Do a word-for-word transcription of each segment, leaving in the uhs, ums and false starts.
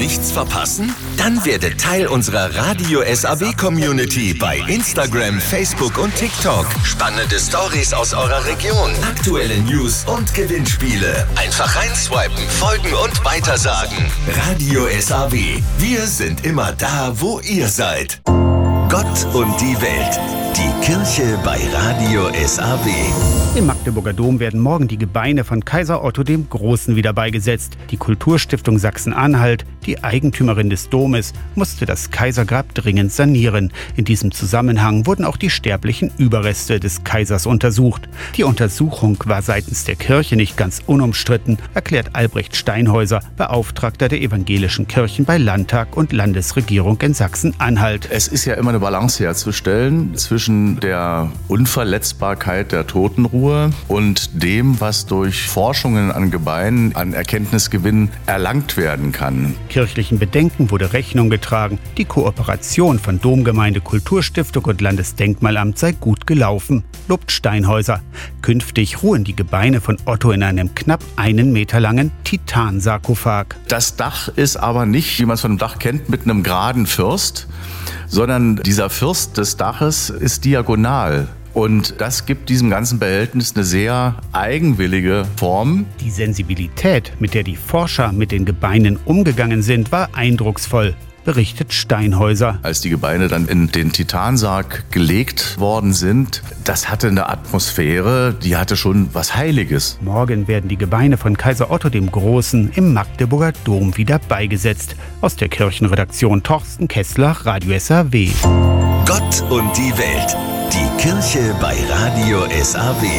nichts verpassen? Dann werde Teil unserer Radio S A W-Community bei Instagram, Facebook und TikTok. Spannende Stories aus eurer Region, aktuelle News und Gewinnspiele. Einfach reinswipen, folgen und weitersagen. Radio S A W. Wir sind immer da, wo ihr seid. Gott und die Welt. Die Kirche bei Radio S A W. Im Magdeburger Dom werden morgen die Gebeine von Kaiser Otto dem Großen wieder beigesetzt. Die Kulturstiftung Sachsen-Anhalt, die Eigentümerin des Domes, musste das Kaisergrab dringend sanieren. In diesem Zusammenhang wurden auch die sterblichen Überreste des Kaisers untersucht. Die Untersuchung war seitens der Kirche nicht ganz unumstritten, erklärt Albrecht Steinhäuser, Beauftragter der evangelischen Kirchen bei Landtag und Landesregierung in Sachsen-Anhalt. Es ist ja immer eine Balance herzustellen zwischen der Unverletzbarkeit der Totenruhe und dem, was durch Forschungen an Gebeinen an Erkenntnisgewinn erlangt werden kann. Kirchlichen Bedenken wurde Rechnung getragen. Die Kooperation von Domgemeinde, Kulturstiftung und Landesdenkmalamt sei gut gelaufen, lobt Steinhäuser. Künftig ruhen die Gebeine von Otto in einem knapp einen Meter langen Titansarkophag. Das Dach ist aber nicht, wie man es von einem Dach kennt, mit einem geraden First, sondern dieser First des Daches ist diagonal. Und das gibt diesem ganzen Behältnis eine sehr eigenwillige Form. Die Sensibilität, mit der die Forscher mit den Gebeinen umgegangen sind, war eindrucksvoll, berichtet Steinhäuser. Als die Gebeine dann in den Titansarg gelegt worden sind, das hatte eine Atmosphäre, die hatte schon was Heiliges. Morgen werden die Gebeine von Kaiser Otto dem Großen im Magdeburger Dom wieder beigesetzt. Aus der Kirchenredaktion Torsten Kessler, Radio S A W. Gott und die Welt. Die Kirche bei Radio S A W.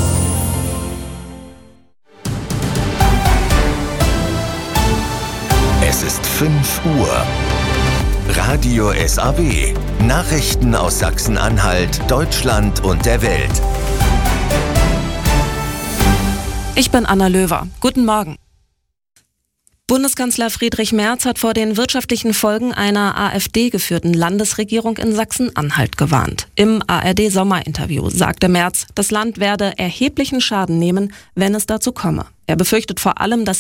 Es ist fünf Uhr. Radio S A W. Nachrichten aus Sachsen-Anhalt, Deutschland und der Welt. Ich bin Anna Löwer. Guten Morgen. Bundeskanzler Friedrich Merz hat vor den wirtschaftlichen Folgen einer AfD-geführten Landesregierung in Sachsen-Anhalt gewarnt. Im A R D-Sommerinterview sagte Merz, das Land werde erheblichen Schaden nehmen, wenn es dazu komme. Er befürchtet vor allem, dass